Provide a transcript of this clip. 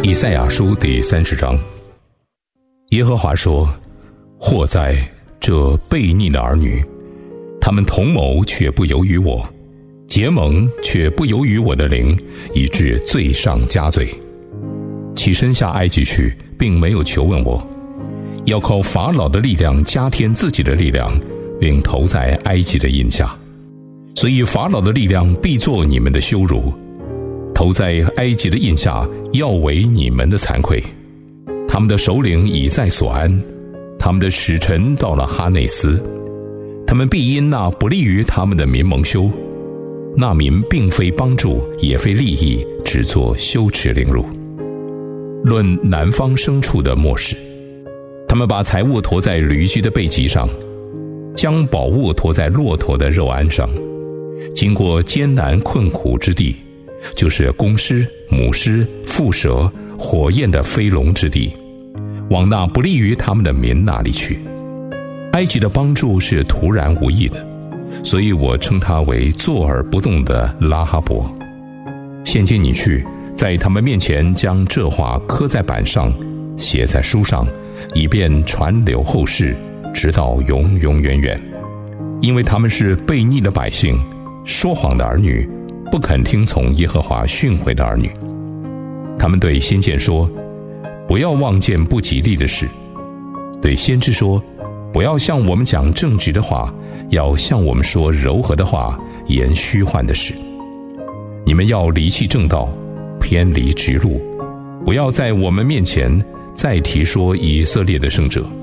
以赛亚书第30章，耶和华说：祸哉，这悖逆的儿女，他们同谋却不由于我，结盟却不由于我的灵，以致罪上加罪。起身下埃及去，并没有求问我，要靠法老的力量加添自己的力量，并投在埃及的印下。所以法老的力量必作你们的羞辱，投在埃及的印下，要为你们的惭愧。他们的首领已在所安，他们的使臣到了哈内斯，他们必因那不利于他们的民蒙羞。那民并非帮助，也非利益，只作羞耻凌辱。论南方牲畜的末世，他们把财物驮在驴驹的背脊上，将宝物驮在骆驼的肉鞍上，经过艰难困苦之地，就是公狮、母狮、蝮蛇、火焰的飞龙之地，往那不利于他们的民那里去。埃及的帮助是突然无益的，所以我称它为坐而不动的拉哈伯。现今你去，在他们面前将这话刻在板上，写在书上，以便传流后世，直到永永远远。因为他们是悖逆的百姓，说谎的儿女，不肯听从耶和华训诲的儿女。他们对先见说：不要望见不吉利的事；对先知说：不要向我们讲正直的话，要向我们说柔和的话，言虚幻的事。你们要离弃正道，偏离直路，不要在我们面前再提说以色列的圣者。